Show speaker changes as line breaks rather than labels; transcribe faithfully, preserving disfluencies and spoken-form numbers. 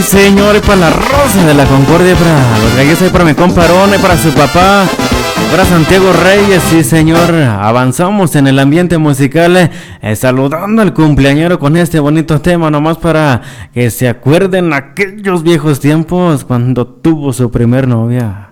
señor, y para la Rosa de la Concordia, para los gallos, y para mi compa Aarón, y para su papá, para Santiago Reyes. Sí, señor, avanzamos en el ambiente musical, eh, saludando al cumpleañero con este bonito tema, nomás para que se acuerden aquellos viejos tiempos cuando tuvo su primer novia.